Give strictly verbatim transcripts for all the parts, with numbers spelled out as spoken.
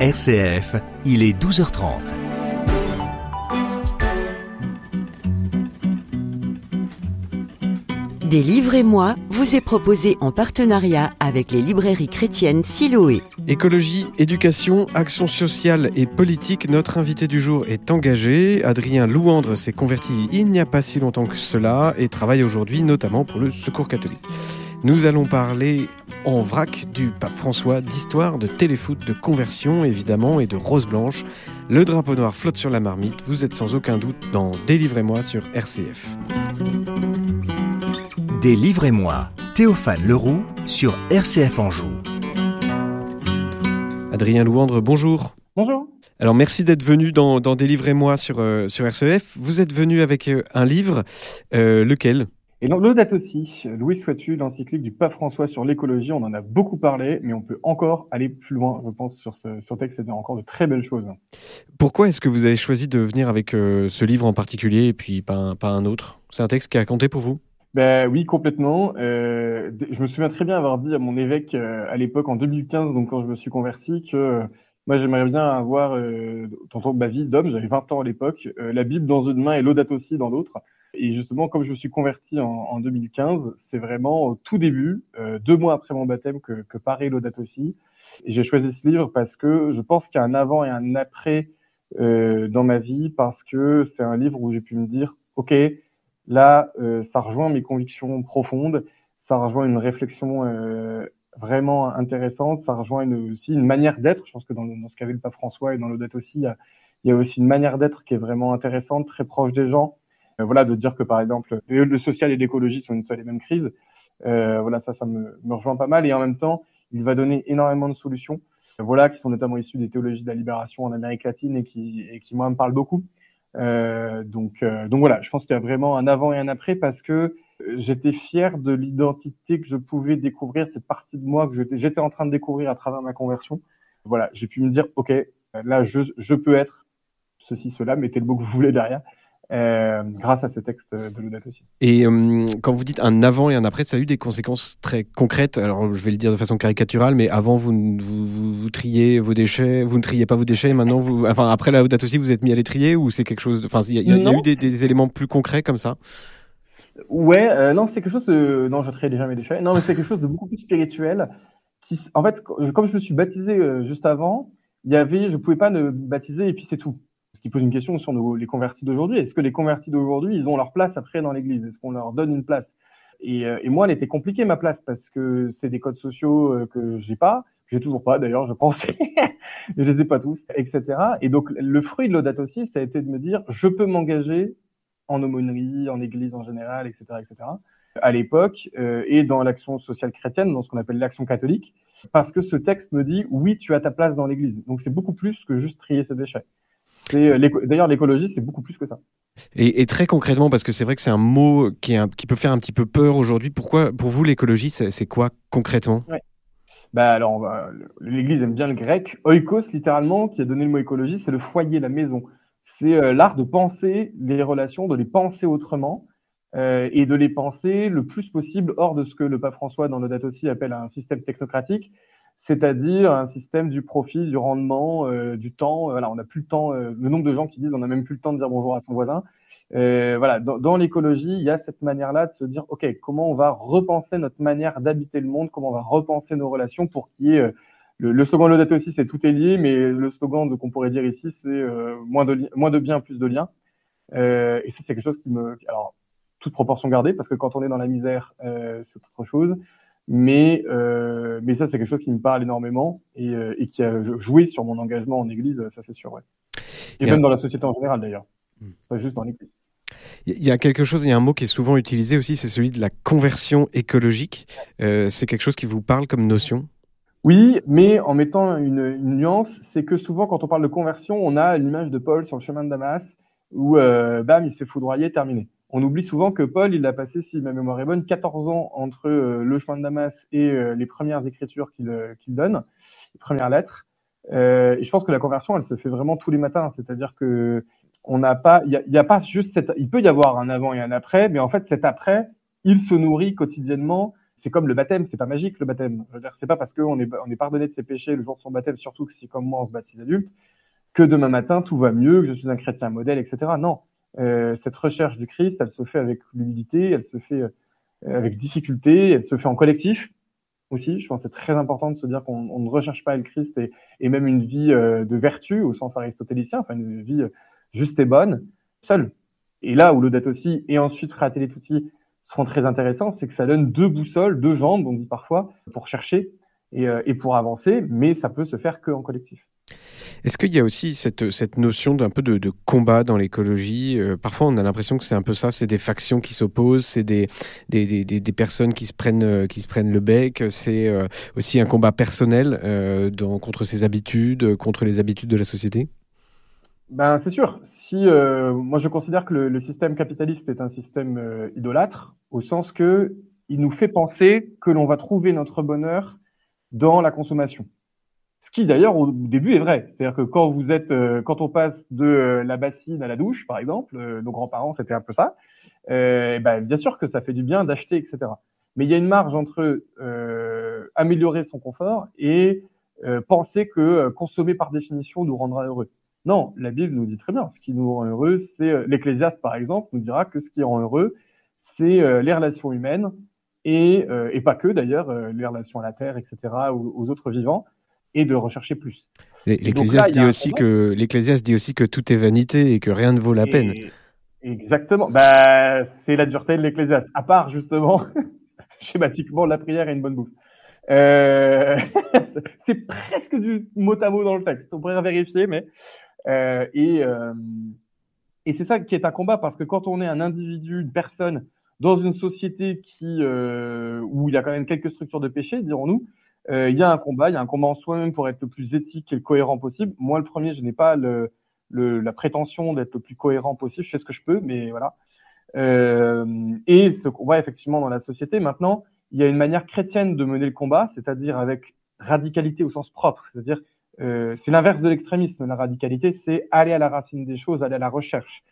R C F, il est douze heures trente. Délivrez-moi vous est proposé en partenariat avec les librairies chrétiennes Siloé. Écologie, éducation, action sociale et politique, notre invité du jour est engagé. Adrien Louandre s'est converti il n'y a pas si longtemps que cela et travaille aujourd'hui notamment pour le Secours catholique. Nous allons parler en vrac du pape François, d'histoire, de téléfoot, de conversion évidemment et de rose blanche. Le drapeau noir flotte sur la marmite, vous êtes sans aucun doute dans Délivrez-moi sur R C F. Délivrez-moi, Théophane Leroux sur R C F Anjou. Adrien Louandre, bonjour. Bonjour. Alors merci d'être venu dans, dans Délivrez-moi sur, euh, sur R C F. Vous êtes venu avec euh, un livre, euh, lequel ? Et donc, Laudato Si, Louis Souhaitu, l'encyclique du pape François sur l'écologie, on en a beaucoup parlé, mais on peut encore aller plus loin, je pense, sur ce sur texte, c'est encore de très belles choses. Pourquoi est-ce que vous avez choisi de venir avec euh, ce livre en particulier et puis pas un, pas un autre ? C'est un texte qui a compté pour vous ? Ben oui, complètement. Euh, je me souviens très bien avoir dit à mon évêque euh, à l'époque, en deux mille quinze, donc quand je me suis converti, que euh, moi j'aimerais bien avoir, euh, dans ma vie d'homme, j'avais vingt ans à l'époque, euh, la Bible dans une main et Laudato Si dans l'autre. Et justement, comme je me suis converti en, en deux mille quinze, c'est vraiment au tout début, euh, deux mois après mon baptême, que, que paraît Laudato Si. Et j'ai choisi ce livre parce que je pense qu'il y a un avant et un après euh, dans ma vie, parce que c'est un livre où j'ai pu me dire, ok, là, euh, ça rejoint mes convictions profondes, ça rejoint une réflexion euh, vraiment intéressante, ça rejoint une, aussi une manière d'être. Je pense que dans, le, dans ce qu'avait le pape François et dans Laudato Si, il y a, il y a aussi une manière d'être qui est vraiment intéressante, très proche des gens. Euh, voilà, de dire que par exemple, le, le social et l'écologie sont une seule et même crise. Euh, voilà, ça, ça me, me rejoint pas mal. Et en même temps, il va donner énormément de solutions, euh, voilà, qui sont notamment issues des théologies de la libération en Amérique latine et qui, et qui moi, me parlent beaucoup. Euh, donc, euh, donc voilà, je pense qu'il y a vraiment un avant et un après parce que j'étais fier de l'identité que je pouvais découvrir, cette partie de moi que j'étais, j'étais en train de découvrir à travers ma conversion. Voilà, j'ai pu me dire, ok, là, je, je peux être ceci, cela, mettez le mot que vous voulez derrière, euh, grâce à ce texte de Laudato Si. Et euh, quand vous dites un avant et un après, ça a eu des conséquences très concrètes. Alors, je vais le dire de façon caricaturale, mais avant, vous, vous, vous, vous triez vos déchets, vous ne triez pas vos déchets. Maintenant, vous, enfin, après la Laudato Si, vous êtes mis à les trier ou c'est quelque chose de, enfin, il y, y, y a eu des, des éléments plus concrets comme ça? Ouais, euh, non, c'est quelque chose de, non, je triais déjà mes déchets. Non, mais c'est quelque chose de beaucoup plus spirituel. Qui, en fait, comme je me suis baptisé euh, juste avant, il y avait, je pouvais pas me baptiser et puis c'est tout. Ce qui pose une question sur nos, les convertis d'aujourd'hui. Est-ce que les convertis d'aujourd'hui, ils ont leur place après dans l'église? Est-ce qu'on leur donne une place? Et, euh, et moi, elle était compliquée, ma place, parce que c'est des codes sociaux euh, que j'ai pas. J'ai toujours pas, d'ailleurs, je pense. Je les ai pas tous, et cetera. Et donc, le fruit de Laudato Si, ça a été de me dire, je peux m'engager en aumônerie, en église en général, et cetera, et cetera, à l'époque, euh, et dans l'action sociale chrétienne, dans ce qu'on appelle l'action catholique, parce que ce texte me dit, oui, tu as ta place dans l'église. Donc, c'est beaucoup plus que juste trier ses déchets. C'est, d'ailleurs, l'écologie, c'est beaucoup plus que ça. Et, et très concrètement, parce que c'est vrai que c'est un mot qui, est un, qui peut faire un petit peu peur aujourd'hui. Pourquoi, pour vous, l'écologie, c'est, c'est quoi concrètement? Ouais. Bah alors, bah, l'Église aime bien le grec. Oikos, littéralement, qui a donné le mot écologie, c'est le foyer, la maison. C'est euh, l'art de penser les relations, de les penser autrement euh, et de les penser le plus possible hors de ce que le pape François, dans Laudato Si, appelle un système technocratique, c'est-à-dire un système du profit, du rendement, euh, du temps. Voilà, on n'a plus le temps. Euh, le nombre de gens qui disent on n'a même plus le temps de dire bonjour à son voisin. Euh, voilà, dans, dans l'écologie, il y a cette manière-là de se dire, ok, comment on va repenser notre manière d'habiter le monde, comment on va repenser nos relations pour qu'il y ait euh, le, le slogan de Laudato Si, c'est tout est lié, mais le slogan de, qu'on pourrait dire ici, c'est euh, moins de li- moins de biens, plus de liens. Euh, et ça, c'est quelque chose qui me, alors toute proportion gardée, parce que quand on est dans la misère, euh, c'est autre chose. Mais euh, mais ça, c'est quelque chose qui me parle énormément et, euh, et qui a joué sur mon engagement en Église, ça c'est sûr, ouais. Et, et même un... dans la société en général d'ailleurs, mmh. Pas juste dans l'Église. Il y a quelque chose, il y a un mot qui est souvent utilisé aussi, c'est celui de la conversion écologique. Euh, c'est quelque chose qui vous parle comme notion? Oui, mais en mettant une, une nuance, c'est que souvent quand on parle de conversion, on a l'image de Paul sur le chemin de Damas où euh, bam, il se fait foudroyer, terminé. On oublie souvent que Paul, il a passé, si ma mémoire est bonne, quatorze ans entre euh, le chemin de Damas et euh, les premières écritures qu'il, euh, qu'il donne, les premières lettres. Euh, et je pense que la conversion, elle se fait vraiment tous les matins. C'est-à-dire que on n'a pas, il y a, y a pas juste cette, il peut y avoir un avant et un après, mais en fait, cet après, il se nourrit quotidiennement. c'est comme le baptême, c'est pas magique le baptême. Je veux dire, c'est pas parce qu'on est, on est pardonné de ses péchés le jour de son baptême, surtout que si comme moi on se baptise adulte, que demain matin tout va mieux, que je suis un chrétien modèle, et cetera. Non, euh, cette recherche du Christ, elle se fait avec l'humilité, elle se fait euh, avec difficulté, elle se fait en collectif aussi. Je pense que c'est très important de se dire qu'on on ne recherche pas le Christ et, et même une vie euh, de vertu au sens aristotélicien, enfin une vie juste et bonne, seule. Et là où l'Audate aussi et ensuite Fratelli Tutti seront très intéressants, c'est que ça donne deux boussoles, deux jambes, on dit parfois, pour chercher et, euh, et pour avancer, mais ça peut se faire que en collectif. Est-ce qu'il y a aussi cette, cette notion d'un peu de, de combat dans l'écologie ? euh, Parfois, on a l'impression que c'est un peu ça, c'est des factions qui s'opposent, c'est des, des, des, des, des personnes qui se prennent, euh, qui se prennent le bec, c'est euh, aussi un combat personnel euh, dans, contre ses habitudes, contre les habitudes de la société ? Ben, c'est sûr. Si euh, moi je considère que le, le système capitaliste est un système euh, idolâtre, au sens que il nous fait penser que l'on va trouver notre bonheur dans la consommation. Ce qui d'ailleurs au début est vrai. C'est-à-dire que quand vous êtes, euh, quand on passe de euh, la bassine à la douche, par exemple, euh, nos grands-parents c'était un peu ça. Euh, ben, bien sûr que ça fait du bien d'acheter, et cetera. Mais il y a une marge entre euh, améliorer son confort et euh, penser que euh, consommer par définition nous rendra heureux. Non, la Bible nous dit très bien, ce qui nous rend heureux, c'est euh, l'Ecclésiaste par exemple nous dira que ce qui rend heureux, c'est euh, les relations humaines et, euh, et pas que d'ailleurs euh, les relations à la terre, et cetera, aux, aux autres vivants, et de rechercher plus. L'Ecclésiaste dit aussi que l'Ecclésiaste dit aussi que tout est vanité et que rien ne vaut la et, peine. Exactement. Bah, c'est la dureté de l'Ecclésiaste. À part justement, schématiquement, la prière et une bonne bouffe. Euh... c'est presque du mot à mot dans le texte. On pourrait vérifier, mais euh, et euh... et c'est ça qui est un combat parce que quand on est un individu, une personne dans une société qui euh, où il y a quand même quelques structures de péché, dirons-nous, euh, il y a un combat, il y a un combat en soi-même pour être le plus éthique et le cohérent possible. Moi, le premier, je n'ai pas le, le la prétention d'être le plus cohérent possible. Je fais ce que je peux, mais voilà. Euh, et ce combat, effectivement, dans la société. Maintenant, il y a une manière chrétienne de mener le combat, c'est-à-dire avec radicalité au sens propre. C'est-à-dire, euh, c'est l'inverse de l'extrémisme. La radicalité, c'est aller à la racine des choses, aller à la recherche.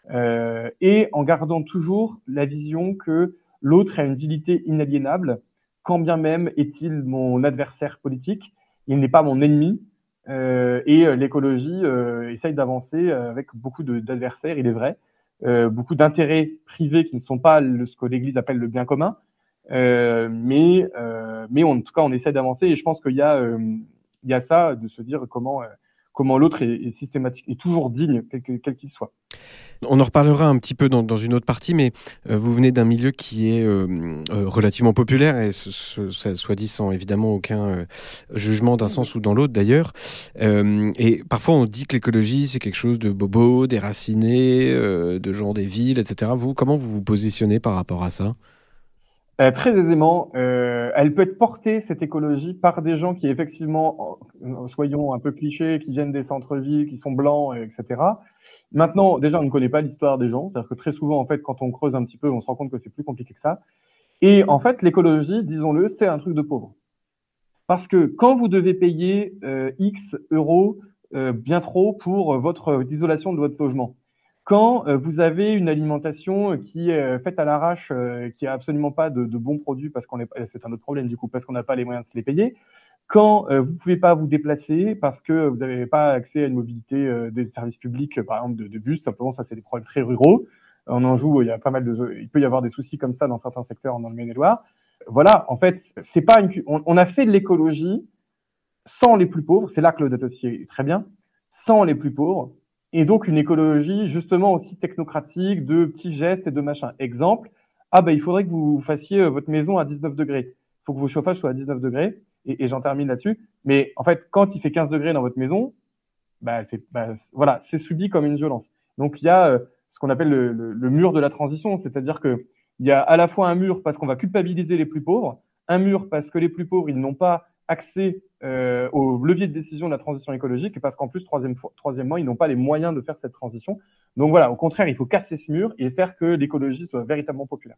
Euh, et en gardant toujours la vision que l'autre a une dignité inaliénable, quand bien même est-il mon adversaire politique, il n'est pas mon ennemi. Euh, et l'écologie euh, essaye d'avancer avec beaucoup de, d'adversaires, il est vrai, euh, beaucoup d'intérêts privés qui ne sont pas le, ce que l'Église appelle le bien commun, euh, mais euh, mais on, en tout cas on essaie d'avancer. Et je pense qu'il y a euh, il y a ça de se dire comment euh, comment l'autre est, est systématique, est toujours digne, quel, quel qu'il soit. On en reparlera un petit peu dans, dans une autre partie, mais euh, vous venez d'un milieu qui est euh, euh, relativement populaire, et ce, ce, ça soit dit sans évidemment aucun euh, jugement d'un sens ou dans l'autre d'ailleurs. Euh, et parfois on dit que l'écologie c'est quelque chose de bobo, déraciné, euh, de gens des villes, et cetera. Vous, comment vous vous positionnez par rapport à ça ? Euh, très aisément, euh, elle peut être portée, cette écologie, par des gens qui, effectivement, euh, soyons un peu clichés, qui viennent des centres-villes, qui sont blancs, et cetera. Maintenant, déjà, on ne connaît pas l'histoire des gens. C'est-à-dire que très souvent, en fait, quand on creuse un petit peu, on se rend compte que c'est plus compliqué que ça. Et en fait, l'écologie, disons-le, c'est un truc de pauvre. Parce que quand vous devez payer euh, X euros, euh, bien trop, pour votre isolation de votre logement, quand euh, vous avez une alimentation qui est faite à l'arrache, euh, qui a absolument pas de, de bons produits, parce qu'on est, c'est un autre problème du coup, parce qu'on n'a pas les moyens de se les payer, quand euh, vous pouvez pas vous déplacer parce que vous n'avez pas accès à une mobilité euh, des services publics, euh, par exemple de, de bus, simplement ça c'est des problèmes très ruraux. En Anjou, il y a pas mal de, il peut y avoir des soucis comme ça dans certains secteurs dans le Maine-et-Loire. Voilà, en fait, c'est pas une, on, on a fait de l'écologie sans les plus pauvres. C'est là que le dossier est très bien, sans les plus pauvres. Et donc une écologie justement aussi technocratique, de petits gestes et de machin. Exemple, ah ben il faudrait que vous fassiez votre maison à dix-neuf degrés. Il faut que vos chauffages soient à dix-neuf degrés. Et, et j'en termine là-dessus. Mais en fait, quand il fait quinze degrés dans votre maison, bah, elle fait, bah, voilà, c'est subi comme une violence. Donc il y a euh, ce qu'on appelle le, le, le mur de la transition, c'est-à-dire que il y a à la fois un mur parce qu'on va culpabiliser les plus pauvres, un mur parce que les plus pauvres ils n'ont pas accès euh, au levier de décision de la transition écologique, et parce qu'en plus, troisième, troisièmement, ils n'ont pas les moyens de faire cette transition. Donc voilà, au contraire, il faut casser ce mur et faire que l'écologie soit véritablement populaire.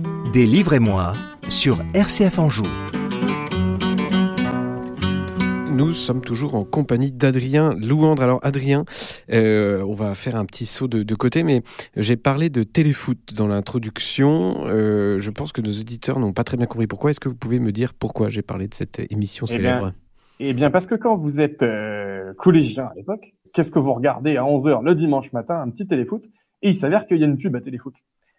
Des livres et moi sur R C F Anjou. nous sommes toujours en compagnie d'Adrien Louandre. Alors Adrien, euh, on va faire un petit saut de, de côté, mais j'ai parlé de téléfoot dans l'introduction. Euh, je pense que nos auditeurs n'ont pas très bien compris pourquoi. Est-ce que vous pouvez me dire pourquoi j'ai parlé de cette émission Eh célèbre? bien, eh bien, parce que quand vous êtes euh, collégien à l'époque, qu'est-ce que vous regardez à onze heures le dimanche matin? Un petit téléfoot, et il s'avère qu'il y a une pub à téléfoot.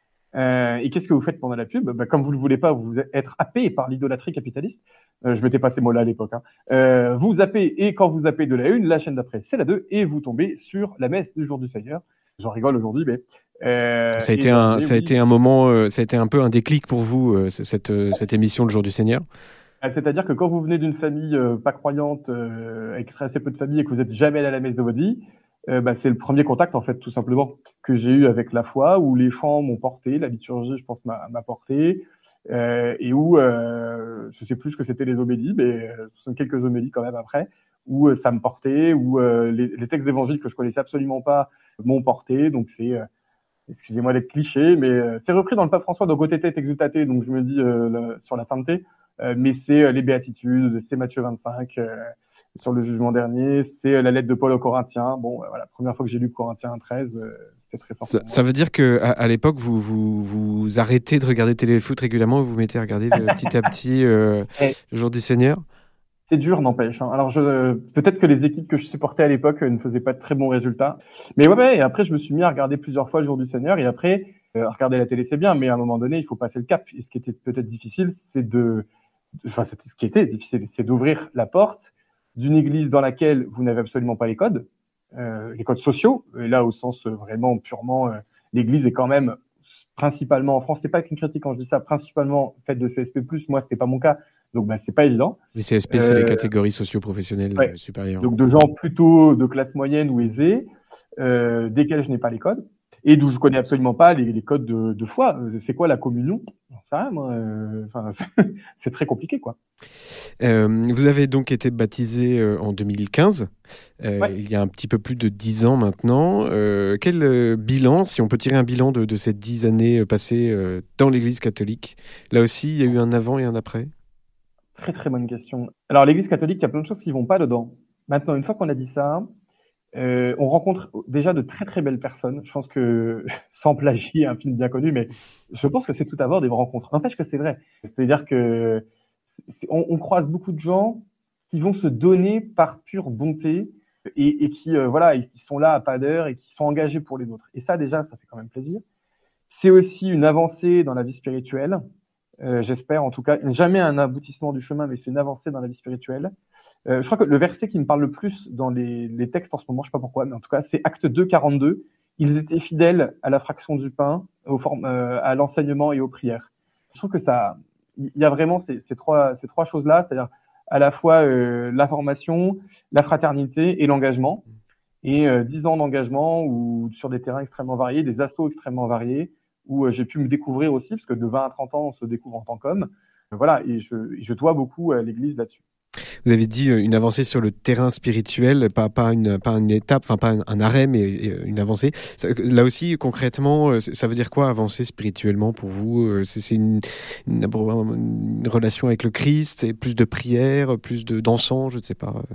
Euh, et qu'est-ce que vous faites pendant la pub? Bah, comme vous ne le voulez pas vous être happé par l'idolâtrie capitaliste, euh, je mettais pas ces mots-là à l'époque, hein, euh, vous zappez, et quand vous zappez de la une, la chaîne d'après, c'est la deux, et vous tombez sur la messe du jour du Seigneur. J'en rigole aujourd'hui, mais... Euh, Ça a et été un, j'en ai, ça a oui. été un moment, euh, ça a été un peu un déclic pour vous, euh, c- cette, euh, cette émission, le jour du Seigneur. Ah, c'est-à-dire que quand vous venez d'une famille euh, pas croyante, euh, avec très assez peu de famille, et que vous n'êtes jamais allé à la messe de votre vie, euh, bah, c'est le premier contact, en fait, tout simplement, que j'ai eu avec la foi, où les chants m'ont porté, la liturgie, je pense, m'a, m'a porté, euh, et où, euh, je sais plus ce que c'était les homélies, mais euh, ce sont quelques homélies quand même après, où euh, ça me portait, où euh, les, les textes d'évangile que je connaissais absolument pas m'ont porté, donc c'est... Euh, excusez-moi d'être cliché, mais euh, c'est repris dans le pape François, donc Gaudete et Exultate, donc je me dis euh, le, sur la sainteté, euh, mais c'est euh, les béatitudes, c'est Matthieu vingt-cinq euh, sur le jugement dernier, c'est euh, la lettre de Paul aux Corinthiens. Bon, euh, voilà, première fois que j'ai lu Corinthiens treize, euh, c'était très fort Ça, pour moi. ça veut dire que à, à l'époque, vous, vous, vous arrêtez de regarder téléfoot régulièrement et vous vous mettez à regarder euh, petit à petit euh, Et le jour du Seigneur? c'est dur, n'empêche, hein. Alors, je, peut-être que les équipes que je supportais à l'époque euh, ne faisaient pas de très bons résultats, mais ouais, ouais. Et après, je me suis mis à regarder plusieurs fois le jour du Seigneur, et après, euh, regarder la télé, c'est bien, mais à un moment donné, il faut passer le cap. Et ce qui était peut-être difficile, c'est de enfin, c'était ce qui était difficile, c'est d'ouvrir la porte d'une église dans laquelle vous n'avez absolument pas les codes, euh, les codes sociaux, et là au sens euh, vraiment purement, euh, l'église est quand même principalement en France, c'est pas qu'une critique quand je dis ça, principalement faite de C S P plus, moi c'était pas mon cas, donc bah, c'est pas évident. Les C S P, c'est les Euh, catégories socio-professionnelles ouais. euh, supérieures. Donc de gens plutôt de classe moyenne ou aisée, euh, desquels je n'ai pas les codes, et d'où je connais absolument pas les, les codes de, de foi. C'est quoi la communion? J'en sais rien, moi. Euh, enfin, c'est très compliqué, quoi. Euh, vous avez donc été baptisé euh, en deux mille quinze, euh, Ouais. il y a un petit peu plus de dix ans maintenant. Euh, quel euh, bilan, si on peut tirer un bilan de, de ces dix années euh, passées euh, dans l'Église catholique? Là aussi, il y a eu un avant et un après? Très très bonne question. Alors l'Église catholique, il y a plein de choses qui vont pas dedans. Maintenant, une fois qu'on a dit ça, euh, on rencontre déjà de très très belles personnes. Je pense que, sans plagier un film bien connu, mais je pense que c'est tout à voir des rencontres. N'empêche que c'est vrai. C'est-à-dire que c'est- on, on croise beaucoup de gens qui vont se donner par pure bonté et, et qui euh, voilà, et qui sont là à pas d'heure et qui sont engagés pour les autres. Et ça déjà, ça fait quand même plaisir. C'est aussi une avancée dans la vie spirituelle. Euh, j'espère en tout cas, jamais un aboutissement du chemin, mais c'est une avancée dans la vie spirituelle. Euh, je crois que le verset qui me parle le plus dans les, les textes en ce moment, je sais pas pourquoi, mais en tout cas, c'est Acte deux, quarante-deux. Ils étaient fidèles à la fraction du pain, au form- euh, à l'enseignement et aux prières. Je trouve que ça, il y a vraiment ces, ces trois, ces trois choses-là, c'est-à-dire à la fois euh, la formation, la fraternité et l'engagement. Et euh, dix ans d'engagement ou sur des terrains extrêmement variés, des assos extrêmement variés, où euh, j'ai pu me découvrir aussi, parce que de vingt à trente ans, on se découvre en tant qu'homme. Voilà, et je, je dois beaucoup à l'Église là-dessus. Vous avez dit euh, une avancée sur le terrain spirituel, pas, pas, une, pas une étape, enfin pas un, un arrêt, mais euh, une avancée. Ça, là aussi, concrètement, euh, ça veut dire quoi avancer spirituellement pour vous? Euh, C'est c'est une, une, une relation avec le Christ, c'est plus de prière, plus de d'encens, je ne sais pas.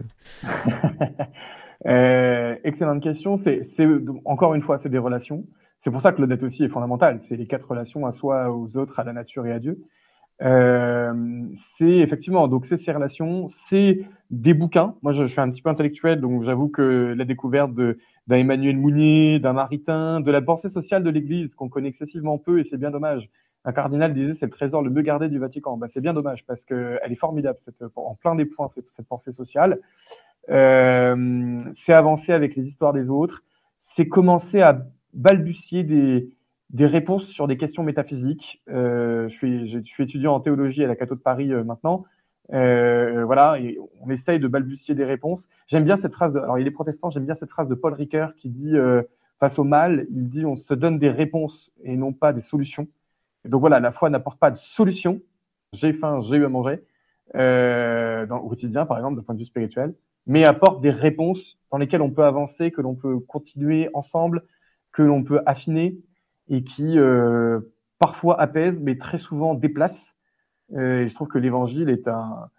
euh, excellente question. C'est, c'est encore une fois, c'est des relations. C'est pour ça que l'honnête aussi est fondamental. C'est les quatre relations à soi, aux autres, à la nature et à Dieu. Euh, c'est effectivement, donc c'est ces relations, c'est des bouquins. Moi, je, je suis un petit peu intellectuel, donc j'avoue que la découverte de, d'un Emmanuel Mounier, d'un Maritain, de la pensée sociale de l'Église qu'on connaît excessivement peu, et c'est bien dommage. Un cardinal disait c'est le trésor le mieux gardé du Vatican. Bah, c'est bien dommage parce que elle est formidable, cette, en plein des points, cette, cette pensée sociale. Euh, c'est avancer avec les histoires des autres, c'est commencer à balbutier des des réponses sur des questions métaphysiques. Euh, je suis, je suis étudiant en théologie à la Catho de Paris euh, maintenant. Euh, voilà, et on essaye de balbutier des réponses. J'aime bien cette phrase. De, alors, il est protestant. J'aime bien cette phrase de Paul Ricoeur qui dit euh, face au mal, il dit on se donne des réponses et non pas des solutions. Et donc voilà, la foi n'apporte pas de solution. J'ai faim, j'ai eu à manger euh, dans, au quotidien, par exemple, d'un point de vue spirituel, mais apporte des réponses dans lesquelles on peut avancer, que l'on peut continuer ensemble, que l'on peut affiner, et qui euh, parfois apaise, mais très souvent déplace. Euh, et je trouve que l'Évangile est un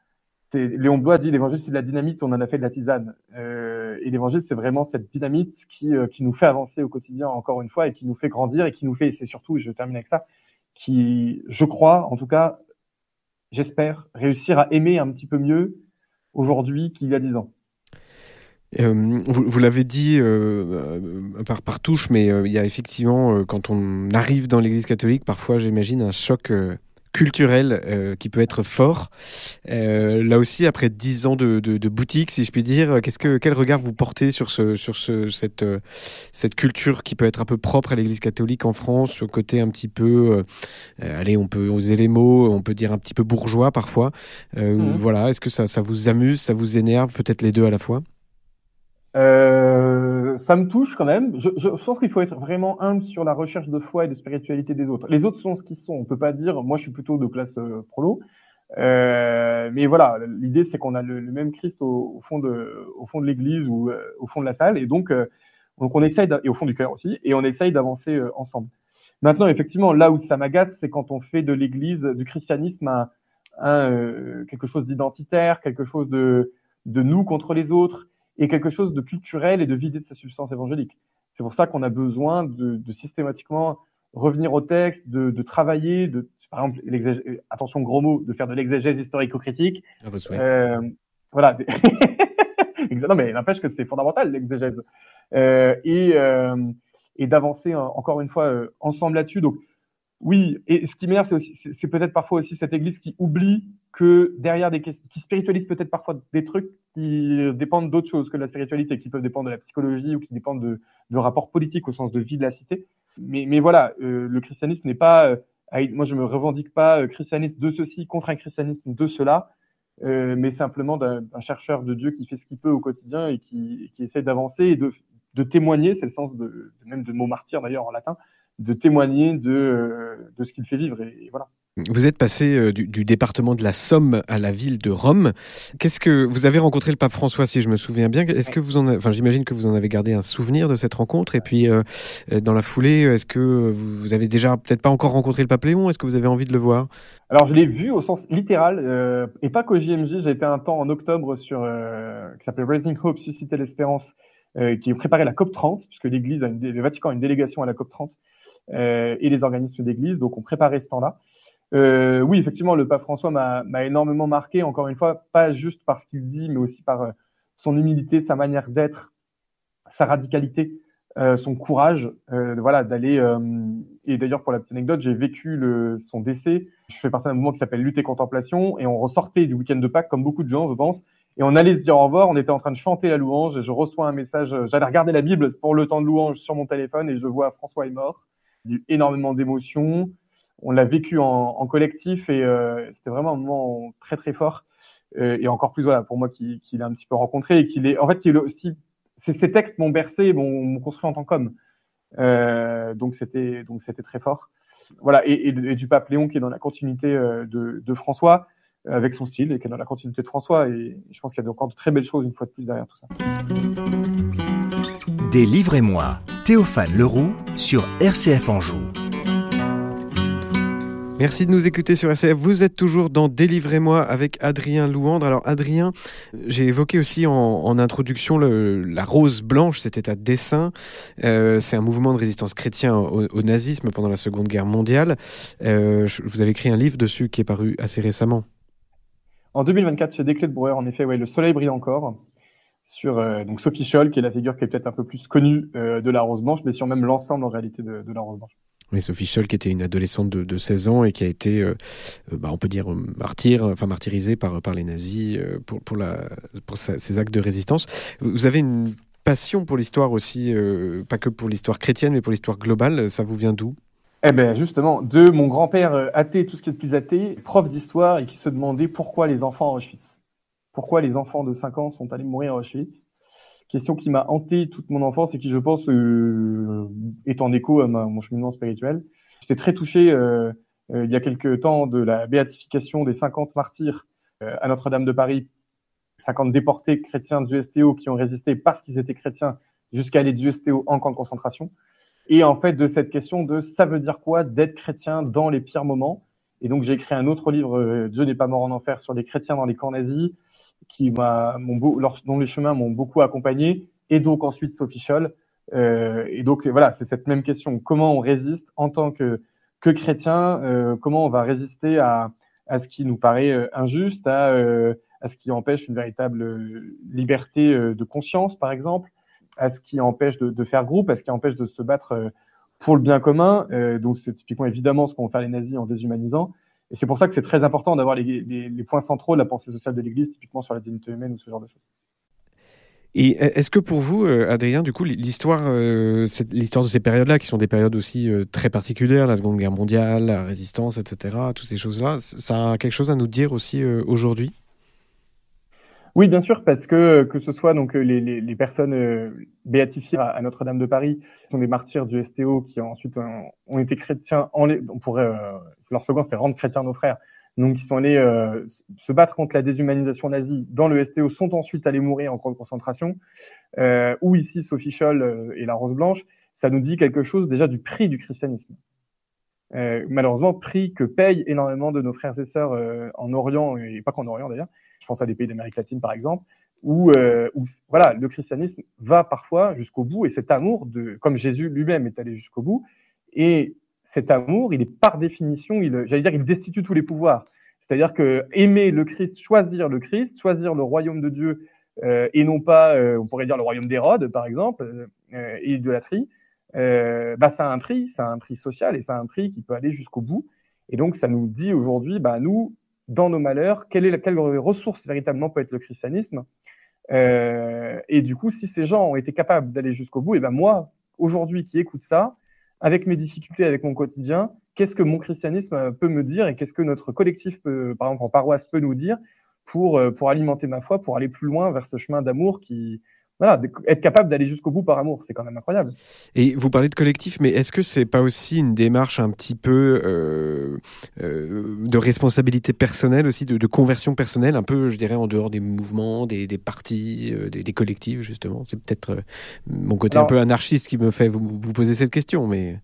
c'est, Léon Bloy dit l'évangile c'est de la dynamite, on en a fait de la tisane. Euh, et l'évangile c'est vraiment cette dynamite qui, euh, qui nous fait avancer au quotidien encore une fois et qui nous fait grandir et qui nous fait, et c'est surtout, je termine avec ça, qui, je crois, en tout cas, j'espère, réussir à aimer un petit peu mieux aujourd'hui qu'il y a dix ans. Euh, vous, vous l'avez dit euh, euh, par, par touche, mais euh, il y a effectivement, euh, quand on arrive dans l'Église catholique, parfois j'imagine un choc euh, culturel euh, qui peut être fort. Euh, là aussi, après dix ans de, de, de boutique, si je puis dire, qu'est-ce que, quel regard vous portez sur, ce, sur ce, cette, euh, cette culture qui peut être un peu propre à l'Église catholique en France, ce côté un petit peu, euh, allez, on peut oser les mots, on peut dire un petit peu bourgeois parfois. Euh, Mmh. Voilà, est-ce que ça, ça vous amuse, ça vous énerve, peut-être les deux à la fois? Euh, ça me touche quand même. Je, je pense qu'il faut être vraiment humble sur la recherche de foi et de spiritualité des autres. Les autres sont ce qu'ils sont. On peut pas dire, moi je suis plutôt de classe euh, prolo. Euh, mais voilà, l'idée c'est qu'on a le, le même Christ au, au fond de, au fond de l'église ou euh, au fond de la salle, et donc, euh, donc on essaye d'a- et au fond du cœur aussi, et on essaye d'avancer euh, ensemble. Maintenant, effectivement, là où ça m'agace, c'est quand on fait de l'église, du christianisme, un, un, euh, quelque chose d'identitaire, quelque chose de, de nous contre les autres, et quelque chose de culturel et de vidé de sa substance évangélique. C'est pour ça qu'on a besoin de, de systématiquement revenir au texte, de, de travailler, de, par exemple, l'exégèse- attention gros mot, de faire de l'exégèse historico-critique. À vos souhaits. Euh, voilà. Non, mais n'empêche que c'est fondamental, l'exégèse. Euh, et, euh, et d'avancer en- encore une fois euh, ensemble là-dessus. Donc, oui, et ce qui m'énerve, c'est aussi, c'est c'est peut-être parfois aussi cette église qui oublie que derrière des questions, qui spiritualise peut-être parfois des trucs qui dépendent d'autre chose que de la spiritualité, qui peuvent dépendre de la psychologie ou qui dépendent de, de rapports politiques au sens de vie de la cité. Mais, mais voilà, euh, le christianisme n'est pas, euh, à- moi je me revendique pas euh, christianiste de ceci contre un christianisme de cela, euh, mais simplement d'un d'un chercheur de Dieu qui fait ce qu'il peut au quotidien et qui, qui essaie d'avancer et de, de témoigner, c'est le sens de, de même de mot martyr d'ailleurs en latin, de témoigner de, euh, de ce qu'il fait vivre. Et, et voilà. Vous êtes passé euh, du, du département de la Somme à la ville de Rome. Qu'est-ce que vous avez rencontré le pape François, si je me souviens bien. Est-ce que vous en, a- enfin, j'imagine que vous en avez gardé un souvenir de cette rencontre. Et puis, euh, euh, dans la foulée, est-ce que vous, vous avez déjà peut-être pas encore rencontré le pape Léon? Est-ce que vous avez envie de le voir? Alors je l'ai vu au sens littéral, euh, et pas qu'au J M J. J'ai été un temps en octobre sur euh, qui s'appelait Raising Hope, susciter l'espérance, euh, qui préparait la COP trente, puisque l'Église a une, dé- le Vatican a une délégation à la COP trente, euh, et les organismes d'Église, donc on préparait ce temps-là. Euh, oui, effectivement, le pape François m'a m'a énormément marqué, encore une fois, pas juste par ce qu'il dit, mais aussi par euh, son humilité, sa manière d'être, sa radicalité, euh, son courage, euh, voilà, d'aller. Euh, et d'ailleurs, pour la petite anecdote, j'ai vécu le, son décès. Je fais partie d'un mouvement qui s'appelle Lutte et Contemplation, et on ressortait du week-end de Pâques, comme beaucoup de gens, je pense, et on allait se dire au revoir. On était en train de chanter la louange, et je reçois un message. J'allais regarder la Bible pour le temps de louange sur mon téléphone, et je vois François est mort. Il y a eu énormément d'émotions. On l'a vécu en, en collectif, et euh, c'était vraiment un moment très très fort. Euh, et encore plus, voilà, pour moi qui, qui l'a un petit peu rencontré et qu'il est, en fait, qu'il est aussi, c'est, ces textes m'ont bercé, m'ont, m'ont construit en tant qu'homme. Euh, donc c'était, donc c'était très fort. Voilà, et, et, et du pape Léon qui est dans la continuité euh, de, de François, euh, avec son style, et qui est dans la continuité de François. Et je pense qu'il y a encore de très belles choses une fois de plus derrière tout ça. Délivrez-moi, Théophane Leroux sur R C F Anjou. Merci de nous écouter sur R C F. Vous êtes toujours dans Délivrez-moi avec Adrien Louandre. Alors Adrien, j'ai évoqué aussi en, en introduction le, la rose blanche, c'était à dessin. Euh, c'est un mouvement de résistance chrétien au, au nazisme pendant la Seconde Guerre mondiale. Euh, je- vous avez écrit un livre dessus qui est paru assez récemment. En deux mille vingt-quatre, chez Desclés de Brouwer, en effet, ouais, Le Soleil brille encore, sur euh, donc Sophie Scholl, qui est la figure qui est peut-être un peu plus connue euh, de la rose blanche, mais sur même l'ensemble en réalité de, de la rose blanche. Oui, Sophie Scholl, qui était une adolescente de, de seize ans et qui a été, euh, euh, bah, on peut dire, euh, martyr, enfin martyrisée par, par les nazis euh, pour, pour, la, pour sa- ses actes de résistance. Vous avez une passion pour l'histoire aussi, euh, pas que pour l'histoire chrétienne, mais pour l'histoire globale. Ça vous vient d'où? Eh ben justement, de mon grand-père euh, athée, tout ce qui est de plus athée, prof d'histoire, et qui se demandait pourquoi les enfants à Auschwitz. Pourquoi les enfants de cinq ans sont allés mourir à Auschwitz. Question qui m'a hanté toute mon enfance et qui, je pense, euh, est en écho à ma- mon cheminement spirituel. J'étais très touché euh, euh, il y a quelques temps de la béatification des cinquante martyrs euh, à Notre-Dame de Paris, cinquante déportés chrétiens du S T O qui ont résisté parce qu'ils étaient chrétiens jusqu'à aller du S T O en camp de concentration. Et en fait, de cette question de ça veut dire quoi d'être chrétien dans les pires moments. Et donc, j'ai écrit un autre livre, euh, Dieu n'est pas mort en enfer, sur les chrétiens dans les camps nazis, qui m'a, m'ont beau, leurs, dont les chemins m'ont beaucoup accompagné. Et donc, ensuite, Sophie Scholl. Euh, et donc, voilà, c'est cette même question. Comment on résiste en tant que, que chrétien, euh, comment on va résister à, à ce qui nous paraît euh, injuste, à, euh, à ce qui empêche une véritable euh, liberté euh, de conscience, par exemple, à ce qui empêche de, de faire groupe, à ce qui empêche de se battre euh, pour le bien commun. Euh, donc, c'est typiquement évidemment ce qu'ont fait les nazis en déshumanisant. Et c'est pour ça que c'est très important d'avoir les, les, les points centraux de la pensée sociale de l'Église, typiquement sur la dignité humaine ou ce genre de choses. Et est-ce que pour vous, Adrien, du coup, l'histoire, euh, l'histoire de ces périodes-là, qui sont des périodes aussi euh, très particulières, la Seconde Guerre mondiale, la Résistance, et cetera, toutes ces choses-là, ça a quelque chose à nous dire aussi euh, aujourd'hui ? Oui, bien sûr, parce que que ce soit donc les, les, les personnes euh, béatifiées à, à Notre-Dame de Paris, qui sont des martyrs du S T O, qui ensuite ont, ont été chrétiens, en les, on pourrait, euh, leur slogan c'était rendre chrétiens nos frères, donc qui sont allés euh, se battre contre la déshumanisation nazie dans le S T O, sont ensuite allés mourir en camp de concentration, euh, ou ici Sophie Scholl euh, et la Rose Blanche, ça nous dit quelque chose déjà du prix du christianisme. Euh, malheureusement, prix que payent énormément de nos frères et sœurs euh, en Orient, et pas qu'en Orient d'ailleurs, je pense à des pays d'Amérique latine par exemple, où, euh, où voilà, le christianisme va parfois jusqu'au bout, et cet amour, de, comme Jésus lui-même est allé jusqu'au bout, et cet amour, il est par définition, il, j'allais dire, il destitue tous les pouvoirs. C'est-à-dire que aimer le Christ, choisir le Christ, choisir le royaume de Dieu, euh, et non pas, euh, on pourrait dire le royaume d'Hérode par exemple, euh, et idolâtrie, euh, bah ça a un prix, ça a un prix social, et ça a un prix qui peut aller jusqu'au bout. Et donc ça nous dit aujourd'hui, bah nous, dans nos malheurs, quelle est la, quelle ressource véritablement peut être le christianisme, euh, et du coup, si ces gens ont été capables d'aller jusqu'au bout, et ben moi, aujourd'hui, qui écoute ça, avec mes difficultés, avec mon quotidien, qu'est-ce que mon christianisme peut me dire, et qu'est-ce que notre collectif, peut, par exemple en paroisse, peut nous dire pour pour alimenter ma foi, pour aller plus loin vers ce chemin d'amour qui, voilà, être capable d'aller jusqu'au bout par amour, c'est quand même incroyable. Et vous parlez de collectif, mais est-ce que c'est pas aussi une démarche un petit peu euh, euh, de responsabilité personnelle aussi, de, de conversion personnelle, un peu, je dirais, en dehors des mouvements, des, des partis, euh, des, des collectifs, justement? C'est peut-être euh, mon côté Alors, un peu anarchiste qui me fait vous, vous poser cette question, mais...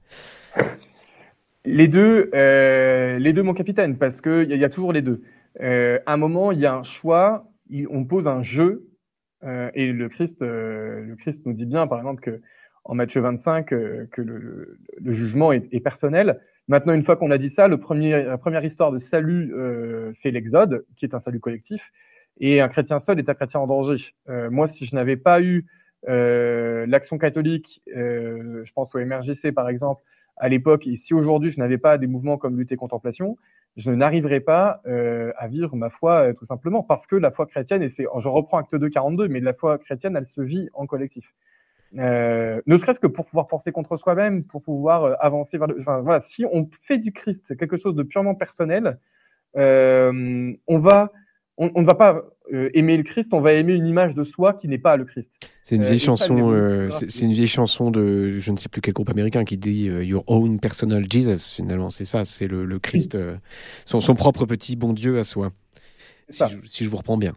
Les deux, euh, les deux, mon capitaine, parce qu'il y, y a toujours les deux. Euh, à un moment, il y a un choix, il, on pose un jeu, euh, et le Christ, euh, le Christ nous dit bien, par exemple, que en Matthieu vingt-cinq, euh, que le, le, le jugement est, est personnel. Maintenant, une fois qu'on a dit ça, le premier, la première histoire de salut, euh, c'est l'Exode, qui est un salut collectif, et un chrétien seul est un chrétien en danger. Euh, moi, si je n'avais pas eu euh, l'Action catholique, euh, je pense au M R J C par exemple, à l'époque, et si aujourd'hui je n'avais pas des mouvements comme Lutte et Contemplation, je n'arriverais pas euh, à vivre ma foi euh, tout simplement parce que la foi chrétienne, et c'est, je reprends Acte deux, quarante-deux, mais la foi chrétienne, elle se vit en collectif. Euh, ne serait-ce que pour pouvoir penser contre soi-même, pour pouvoir euh, avancer vers le... Enfin, voilà, si on fait du Christ, c'est quelque chose de purement personnel, euh, on va, on, on ne va pas euh, aimer le Christ, on va aimer une image de soi qui n'est pas le Christ. C'est une vieille euh, chanson, euh, c'est, c'est une vieille chanson de, je ne sais plus quel groupe américain qui dit uh, Your own personal Jesus. Finalement, c'est ça, c'est le, le Christ, euh, son, son propre petit bon Dieu à soi. Si je, si je vous reprends bien.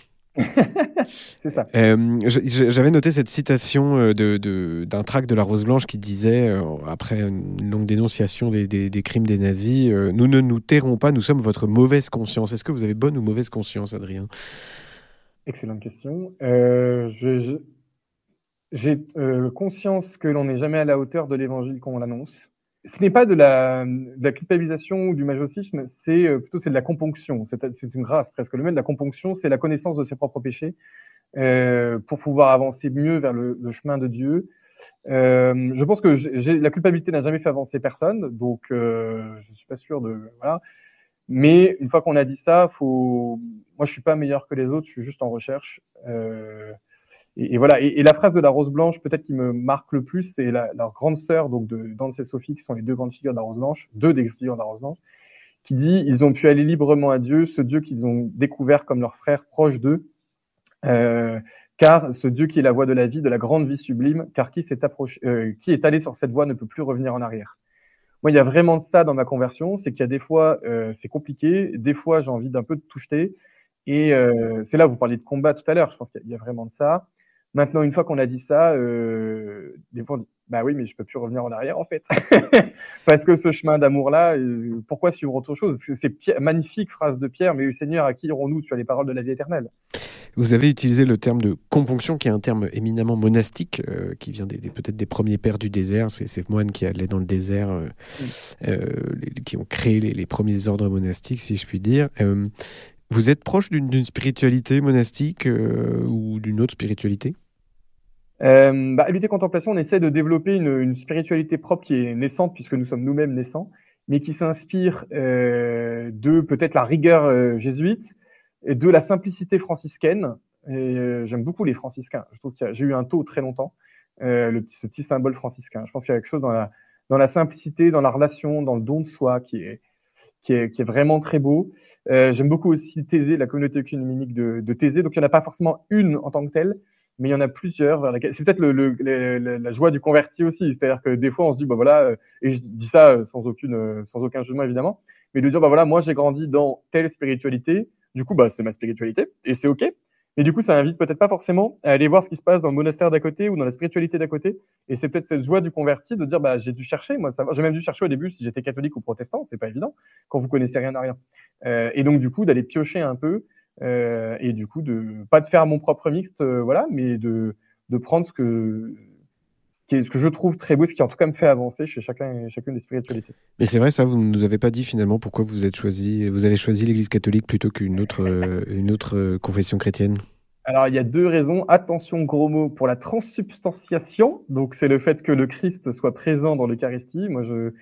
C'est ça. Euh, j'avais noté cette citation de, de, d'un tract de la Rose Blanche qui disait, euh, après une longue dénonciation des, des, des crimes des nazis, euh, nous ne nous tairons pas, nous sommes votre mauvaise conscience. Est-ce que vous avez bonne ou mauvaise conscience, Adrien? Excellente question. Euh, je, je, j'ai euh, conscience que l'on n'est jamais à la hauteur de l'évangile qu'on l'annonce. Ce n'est pas de la, de la culpabilisation ou du masochisme, c'est euh, plutôt c'est de la componction. C'est, c'est une grâce presque. Le même de la componction, c'est la connaissance de ses propres péchés euh, pour pouvoir avancer mieux vers le, le chemin de Dieu. Euh, je pense que j'ai, la culpabilité n'a jamais fait avancer personne, donc euh, je suis pas sûr de voilà. Mais une fois qu'on a dit ça, faut. Moi, je suis pas meilleur que les autres, je suis juste en recherche. Euh, Et, et voilà. Et, et la phrase de la Rose Blanche, peut-être qui me marque le plus, c'est la, leur grande sœur, donc de Danse et Sophie, qui sont les deux grandes figures de la Rose Blanche, deux des figures de la Rose Blanche, qui dit ils ont pu aller librement à Dieu, ce Dieu qu'ils ont découvert comme leur frère proche d'eux, euh, car ce Dieu qui est la voie de la vie, de la grande vie sublime, car qui s'est approché, euh, qui est allé sur cette voie ne peut plus revenir en arrière. Moi, il y a vraiment de ça dans ma conversion, c'est qu'il y a des fois euh, c'est compliqué, des fois j'ai envie d'un peu de tout jeter, et euh, c'est là où vous parliez de combat tout à l'heure. Je pense qu'il y a vraiment de ça. Maintenant, une fois qu'on a dit ça, euh, des fois, on dit, bah oui, mais je peux plus revenir en arrière, en fait. Parce que ce chemin d'amour-là, euh, pourquoi suivre autre chose? C'est, c'est Pierre, magnifique phrase de Pierre, mais Seigneur, à qui irons-nous? Tu as les paroles de la vie éternelle. Vous avez utilisé le terme de componction, qui est un terme éminemment monastique, euh, qui vient des, des, peut-être des premiers pères du désert, c'est ces moines qui allaient dans le désert, euh, mm. euh, les, qui ont créé les, les premiers ordres monastiques, si je puis dire. Euh, vous êtes proche d'une, d'une spiritualité monastique euh, ou d'une autre spiritualité? Euh, bah, Habiter Contemplation, on essaie de développer une, une spiritualité propre qui est naissante, puisque nous sommes nous-mêmes naissants, mais qui s'inspire euh, de peut-être la rigueur euh, jésuite, et de la simplicité franciscaine. Et euh, j'aime beaucoup les franciscains. Je trouve que j'ai eu un taux très longtemps, euh, le, ce petit symbole franciscain. Je pense qu'il y a quelque chose dans la, dans la simplicité, dans la relation, dans le don de soi qui est, qui est, qui est vraiment très beau. Euh, j'aime beaucoup aussi Thésée, la communauté œcuménique de, de Thésée. Donc il n'y en a pas forcément une en tant que telle, mais il y en a plusieurs. Vers laquelle... C'est peut-être le, le, le, la joie du converti aussi. C'est-à-dire que des fois on se dit, bah voilà, et je dis ça sans aucune, sans aucun jugement évidemment, mais de dire, bah voilà, moi j'ai grandi dans telle spiritualité. Du coup, bah, c'est ma spiritualité et c'est OK. Mais du coup, ça invite peut-être pas forcément à aller voir ce qui se passe dans le monastère d'à côté ou dans la spiritualité d'à côté. Et c'est peut-être cette joie du converti de dire, bah, j'ai dû chercher, moi, ça, j'ai même dû chercher au début si j'étais catholique ou protestant, c'est pas évident quand vous connaissez rien à rien. Euh, et donc, du coup, d'aller piocher un peu, euh, et du coup, de, pas de faire mon propre mixte, euh, voilà, mais de, de prendre ce que, ce que je trouve très beau, ce qui en tout cas me fait avancer chez chacun et chacune des spiritualités. Mais c'est vrai, ça, vous ne nous avez pas dit finalement pourquoi vous êtes choisi, vous avez choisi l'Église catholique plutôt qu'une autre, euh, une autre euh, confession chrétienne. Alors, il y a deux raisons. Attention, gros mot, pour la transsubstantiation. Donc, c'est le fait que le Christ soit présent dans l'Eucharistie. Moi, je,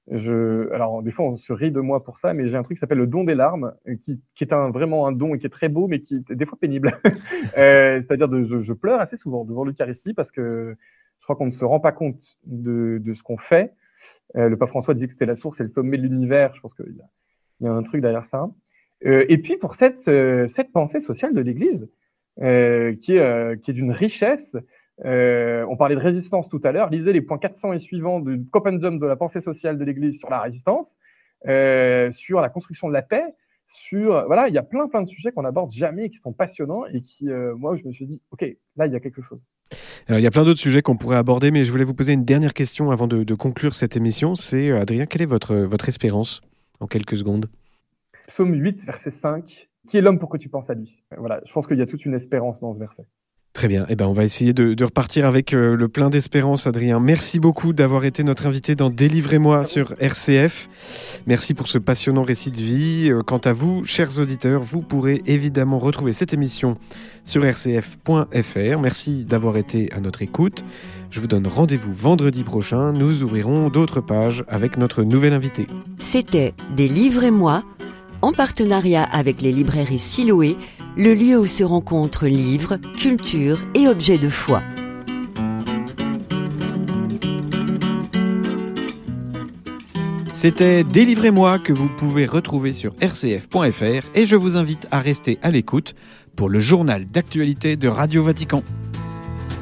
je, alors, des fois, on se rit de moi pour ça, mais j'ai un truc qui s'appelle le don des larmes, qui, qui est un, vraiment un don et qui est très beau, mais qui est des fois pénible. euh, c'est-à-dire, de, je, je pleure assez souvent devant l'Eucharistie parce que je crois qu'on ne se rend pas compte de, de ce qu'on fait. Euh, le pape François disait que c'était la source et le sommet de l'univers. Je pense qu'il y a, il y a un truc derrière ça. Euh, et puis pour cette, euh, cette pensée sociale de l'Église, euh, qui est, euh, qui est d'une richesse. Euh, on parlait de résistance tout à l'heure. Lisez les points quatre cents et suivants du compendium de la pensée sociale de l'Église sur la résistance, euh, sur la construction de la paix. Sur, voilà, il y a plein, plein de sujets qu'on n'aborde jamais et qui sont passionnants et qui, euh, moi, je me suis dit, OK, là, il y a quelque chose. Alors, il y a plein d'autres sujets qu'on pourrait aborder, mais je voulais vous poser une dernière question avant de, de conclure cette émission. C'est, Adrien, quelle est votre, votre espérance en quelques secondes? Psaume huit, verset cinq. Qui est l'homme pour que tu penses à lui? Voilà, je pense qu'il y a toute une espérance dans ce verset. Très bien. Eh ben, on va essayer de, de repartir avec euh, le plein d'espérance, Adrien. Merci beaucoup d'avoir été notre invité dans Délivrez-moi sur R C F. Merci pour ce passionnant récit de vie. Euh, quant à vous, chers auditeurs, vous pourrez évidemment retrouver cette émission sur r c f point f r. Merci d'avoir été à notre écoute. Je vous donne rendez-vous vendredi prochain. Nous ouvrirons d'autres pages avec notre nouvel invité. C'était Délivrez-moi, en partenariat avec les librairies Siloé, le lieu où se rencontrent livres, culture et objets de foi. C'était Délivrez-moi que vous pouvez retrouver sur r c f point f r et je vous invite à rester à l'écoute pour le journal d'actualité de Radio Vatican.